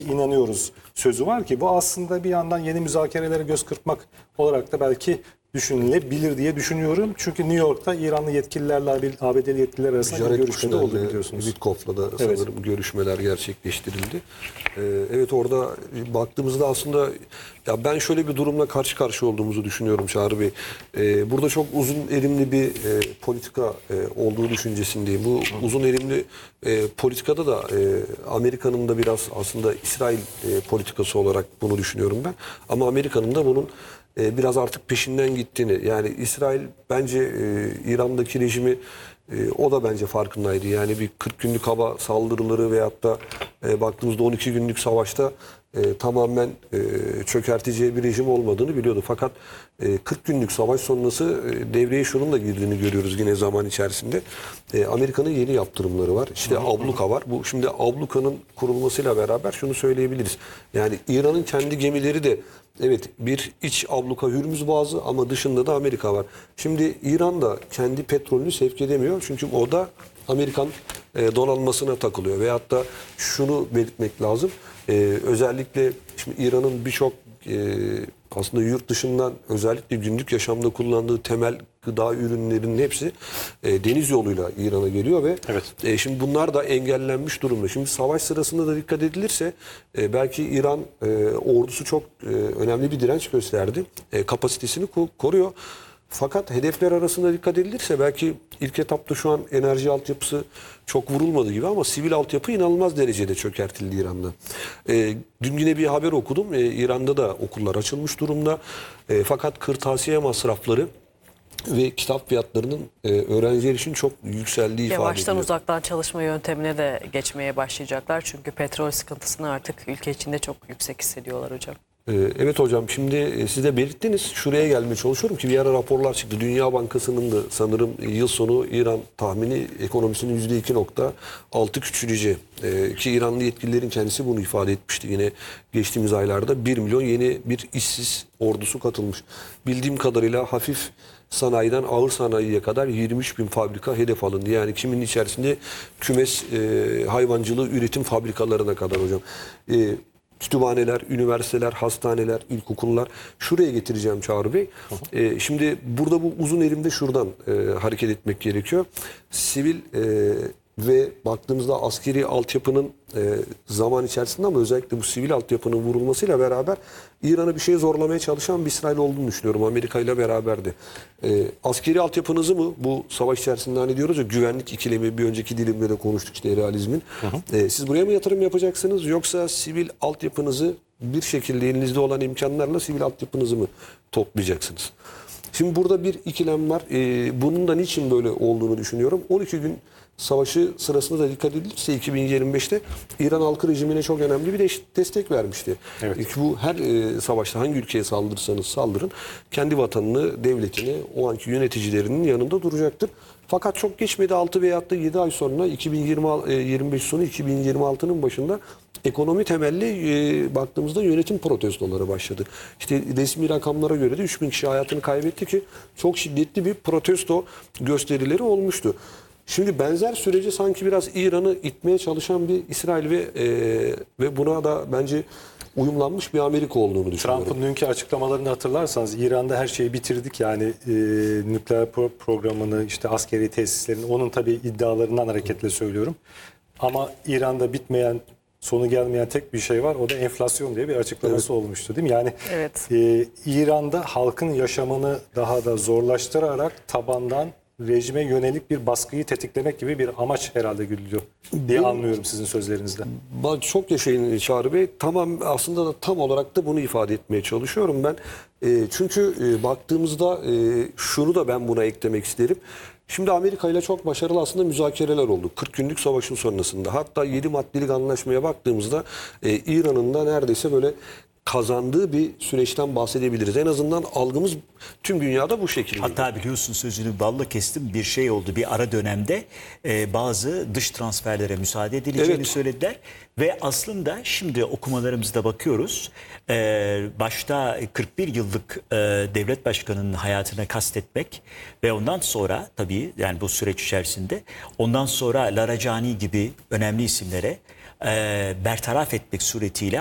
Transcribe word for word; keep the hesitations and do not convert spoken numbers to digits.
inanıyoruz sözü var ki bu aslında bir yandan yeni müzakerelere göz kırpmak olarak da belki düşünülebilir diye düşünüyorum. Çünkü New York'ta İranlı yetkililerle A B D'li yetkililer arasında bir görüşme de oldu biliyorsunuz. Witkoff'la da sanırım evet. görüşmeler gerçekleştirildi. Ee, evet orada baktığımızda aslında ya ben şöyle bir durumla karşı karşıya olduğumuzu düşünüyorum Çağrı Bey. Ee, burada çok uzun erimli bir e, politika e, olduğu düşüncesindeyim. Bu Hı. uzun erimli e, politikada da e, Amerika'nın da biraz aslında İsrail e, politikası olarak bunu düşünüyorum ben. Ama Amerika'nın da bunun biraz artık peşinden gittiğini, yani İsrail bence e, İran'daki rejimi e, o da bence farkındaydı. Yani bir kırk günlük hava saldırıları veyahut da e, baktığımızda on iki günlük savaşta e, tamamen e, çökerteceği bir rejim olmadığını biliyordu. Fakat e, kırk günlük savaş sonrası e, devreye şunun da girdiğini görüyoruz yine zaman içerisinde. E, Amerika'nın yeni yaptırımları var. İşte abluka var. Bu şimdi ablukanın kurulmasıyla beraber şunu söyleyebiliriz. Yani İran'ın kendi gemileri de evet bir iç abluka Hürmüz Boğazı ama dışında da Amerika var. Şimdi İran da kendi petrolünü sevk edemiyor. Çünkü o da Amerikan e, donanmasına takılıyor. Veyahut da şunu belirtmek lazım. E, özellikle şimdi İran'ın birçok e, aslında yurt dışından özellikle günlük yaşamda kullandığı temel gıda ürünlerinin hepsi e, deniz yoluyla İran'a geliyor ve evet. e, şimdi bunlar da engellenmiş durumda. Şimdi savaş sırasında da dikkat edilirse e, belki İran e, ordusu çok e, önemli bir direnç gösterdi. E, kapasitesini ko koruyor. Fakat hedefler arasında dikkat edilirse belki ilk etapta şu an enerji altyapısı çok vurulmadı gibi ama sivil altyapı inanılmaz derecede çökertildi İran'da. E, dün yine bir haber okudum. E, İran'da da okullar açılmış durumda. E, fakat kırtasiye masrafları ve kitap fiyatlarının e, öğrenciler için çok yükseldiği ifade Yavaştan ediliyor. uzaktan çalışma yöntemine de geçmeye başlayacaklar. Çünkü petrol sıkıntısını artık ülke içinde çok yüksek hissediyorlar hocam. Evet hocam, şimdi siz de belirttiniz, şuraya gelmeye çalışıyorum ki bir ara raporlar çıktı. Dünya Bankası'nın da sanırım yıl sonu İran tahmini ekonomisinin yüzde iki nokta altı küçüleceği ee, ki İranlı yetkililerin kendisi bunu ifade etmişti. Yine geçtiğimiz aylarda bir milyon yeni bir işsiz ordusu katılmış. Bildiğim kadarıyla hafif sanayiden ağır sanayiye kadar yirmi üç bin fabrika hedef alındı. Yani kimin içerisinde kümes e, hayvancılığı üretim fabrikalarına kadar hocam. E, Kütüphaneler, üniversiteler, hastaneler, ilkokullar. Şuraya getireceğim Çağrı Bey. Ee, şimdi burada bu uzun erimde şuradan e, hareket etmek gerekiyor. Sivil e, ve baktığımızda askeri altyapının e, zaman içerisinde ama özellikle bu sivil altyapının vurulmasıyla beraber İran'a bir şey zorlamaya çalışan bir İsrail olduğunu düşünüyorum. Amerika ile beraberdi. E, askeri altyapınızı mı bu savaş içerisinde hani diyoruz ya güvenlik ikilemi, bir önceki dilimde de konuştuk işte realizmin. Hı hı. E, siz buraya mı yatırım yapacaksınız yoksa sivil altyapınızı bir şekilde elinizde olan imkanlarla sivil altyapınızı mı toplayacaksınız? Şimdi burada bir ikilem var. E, bunun da niçin böyle olduğunu düşünüyorum. on iki gün savaşı sırasında da dikkat edilirse iki bin yirmi beşte İran halkı rejimine çok önemli bir de destek vermişti. Evet. Bu her e, savaşta hangi ülkeye saldırırsanız saldırın kendi vatanını, devletini, o anki yöneticilerinin yanında duracaktır. Fakat çok geçmedi, altı veyahut da yedi ay sonra iki bin yirmi beş sonu iki bin yirmi altının başında ekonomi temelli e, baktığımızda yönetim protestoları başladı. İşte resmi rakamlara göre de üç bin kişi hayatını kaybetti ki çok şiddetli bir protesto gösterileri olmuştu. Şimdi benzer süreci sanki biraz İran'ı itmeye çalışan bir İsrail ve e, ve buna da bence uyumlanmış bir Amerika olduğunu düşünüyorum. Trump'ın dünkü açıklamalarını hatırlarsanız İran'da her şeyi bitirdik yani e, nükleer pro programını işte askeri tesislerini onun tabii iddialarından hareketle söylüyorum. Ama İran'da bitmeyen sonu gelmeyen tek bir şey var o da enflasyon diye bir açıklaması evet. olmuştu değil mi? Yani evet. e, İran'da halkın yaşamını daha da zorlaştırarak tabandan rejime yönelik bir baskıyı tetiklemek gibi bir amaç herhalde güdülüyor diye anlıyorum sizin sözlerinizden. Çok yaşayın Çağrı Bey. Tamam aslında da tam olarak da bunu ifade etmeye çalışıyorum ben. E, çünkü e, baktığımızda e, şunu da ben buna eklemek isterim. Şimdi Amerika ile çok başarılı aslında müzakereler oldu. kırk günlük savaşın sonrasında. Hatta yedi maddelik anlaşmaya baktığımızda e, İran'ın da neredeyse böyle kazandığı bir süreçten bahsedebiliriz. En azından algımız tüm dünyada bu şekilde. Hatta biliyorsun sözünü balla kestim bir şey oldu. Bir ara dönemde e, bazı dış transferlere müsaade edileceğini evet. söylediler. Ve aslında şimdi okumalarımızda bakıyoruz. E, başta kırk bir yıllık e, devlet başkanının hayatına kastetmek ve ondan sonra tabii yani bu süreç içerisinde ondan sonra Laracani gibi önemli isimlere e, bertaraf etmek suretiyle